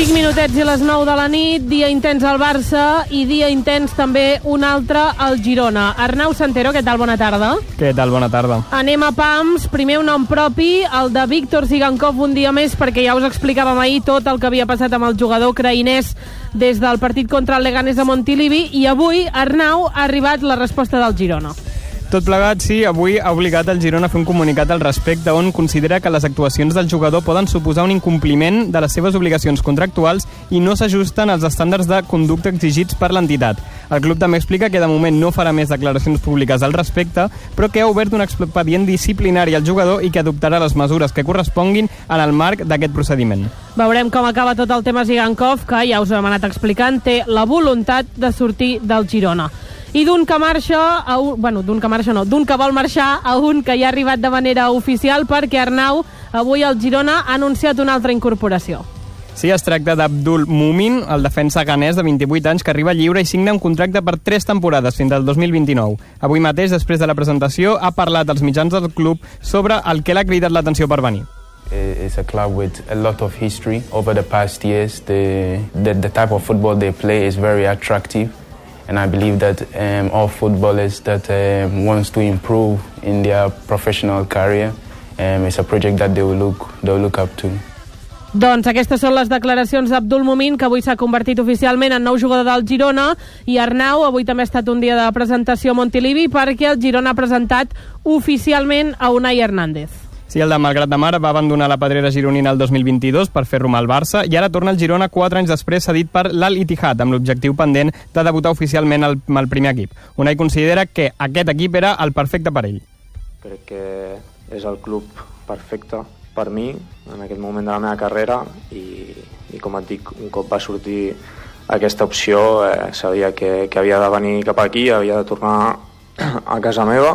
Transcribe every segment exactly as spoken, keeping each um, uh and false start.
cinc minutets i les nou de la nit, dia intens al Barça i dia intens també un altre al Girona. Arnau Santero, què tal? Bona tarda. Què tal? Bona tarda. Anem a pams. Primer un nom propi, el de Víctor Zigankov un dia més, perquè ja us explicàvem ahir tot el que havia passat amb el jugador ucraïnès des del partit contra el Leganés de Montilivi, i avui, Arnau, ha arribat la resposta del Girona. Tot plegat, sí, avui ha obligat el Girona a fer un comunicat al respecte on considera que les actuacions del jugador poden suposar un incompliment de les seves obligacions contractuals i no s'ajusten als estàndards de conducta exigits per l'entitat. El club també explica que de moment no farà més declaracions públiques al respecte, però que ha obert un expedient disciplinari al jugador i que adoptarà les mesures que corresponguin en el marc d'aquest procediment. Veurem com acaba tot el tema Zigankov, que ja us hem anat explicant, té la voluntat de sortir del Girona. I d'un que marxa, a un, bueno, d'un que marxa no, d'un que vol marxar a un que ja ha arribat de manera oficial, perquè Arnau, avui el Girona ha anunciat una altra incorporació. Sí, es tracta d'Abdul Mumin, el defensa ghanès de vint-i-vuit anys, que arriba lliure i signa un contracte per tres temporades fins al dos mil vint-i-nou. Avui mateix, després de la presentació, ha parlat als mitjans del club sobre el que l'ha cridat l'atenció per venir. It's a club with a lot of history over the past years. The, the, the type of football they play is very attractive. And I believe that um, all footballers that um, wants to improve in their professional career, um, it's a project that they will look, they will look up to. Doncs aquestes són les declaracions d'Abdul Mumin, que avui s'ha convertit oficialment en nou jugador del Girona. I Arnau, avui també ha estat un dia de presentació a Montilivi, perquè el Girona ha presentat oficialment a Unai Hernández. Sí, el de Malgrat de Mar va abandonar la pedrera gironina el dos mil vint-i-dos per fer rumb al Barça i ara torna al Girona quatre anys després, cedit per l'Al-Ittihad, amb l'objectiu pendent de debutar oficialment al, al primer equip. Unai considera que aquest equip era el perfecte per ell. Crec que és el club perfecte per mi en aquest moment de la meva carrera i, i com et dic, un cop va sortir aquesta opció, eh, sabia que, que havia de venir cap aquí, havia de tornar a casa meva,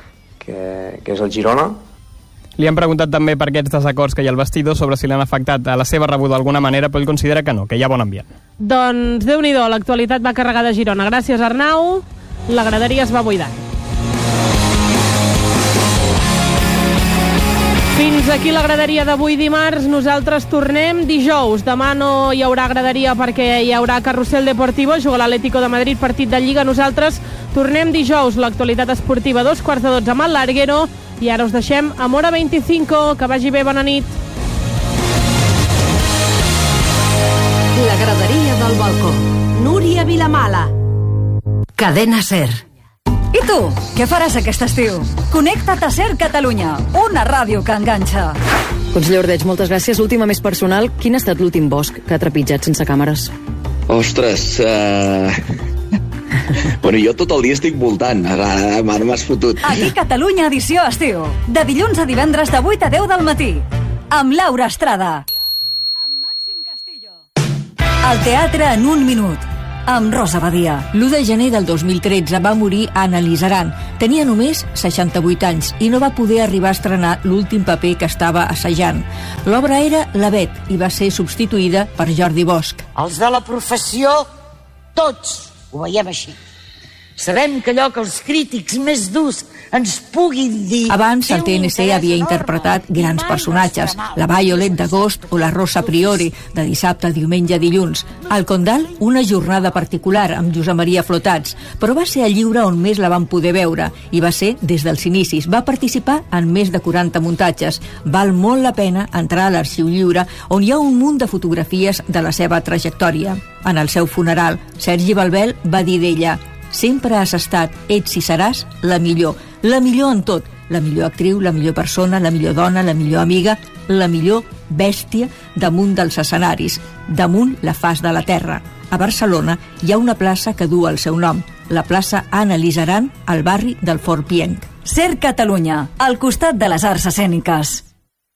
que, que és el Girona. Li han preguntat també per aquests desacords que hi ha al vestidor, sobre si l'han afectat a la seva rebuda d'alguna manera, però ell considera que no, que hi ha bon ambient. Doncs Déu-n'hi-do, l'actualitat va carregada a Girona. Gràcies, Arnau. La graderia es va buidant. Fins aquí la graderia d'avui dimarts. Nosaltres tornem dijous. Demà no hi haurà graderia perquè hi haurà Carrusel Deportivo, juga l'Atlético de Madrid, partit de Lliga. Nosaltres tornem dijous. L'actualitat esportiva, dos quarts de dotze amb el Larguero. I ara us deixem amb Hora veinticinco. Que vagi bé, bona nit. La graderia del balcó. Núria Vilamala. Cadena SER. I tu, què faràs aquest estiu? Connecta't a SER Catalunya, una ràdio que enganxa. Conseller Ordeig, moltes gràcies. L'última més personal, quin ha estat l'últim bosc que ha trepitjat sense càmeres? Ostres, uh... bueno, jo tot el dia estic voltant. Ara m'has fotut. Aquí Catalunya edició estiu. De dilluns a divendres de vuit a deu del matí. Amb Laura Estrada. Amb Màxim Castillo. El teatre en un minut. Amb Rosa Badia. l'u de gener del dos mil tretze va morir Anna Lizaran. Tenia només seixanta-vuit anys i no va poder arribar a estrenar l'últim paper que estava assajant. L'obra era La Bet i va ser substituïda per Jordi Bosch. Els de la professió, tots ho veiem així. Sabem que allò que els crítics més durs ens puguin dir... Abans, el T N C havia interpretat grans personatges, la Violet d'agost o la Rosa Priori, de dissabte, diumenge, dilluns. Al Condal, una jornada particular amb Josep Maria Flotats, però va ser a Lliure on més la van poder veure, i va ser des dels inicis. Va participar en més de quaranta muntatges. Val molt la pena entrar a l'Arxiu Lliure, on hi ha un munt de fotografies de la seva trajectòria. En el seu funeral, Sergi Balbel va dir d'ella: sempre has estat, ets i seràs la millor, la millor en tot, la millor actriu, la millor persona, la millor dona, la millor amiga, la millor bèstia damunt dels escenaris, damunt la faç de la terra. A Barcelona hi ha una plaça que du el seu nom, la plaça Anna Lizaran, al barri del Fort Pienc. SER Catalunya, al costat de les arts escèniques.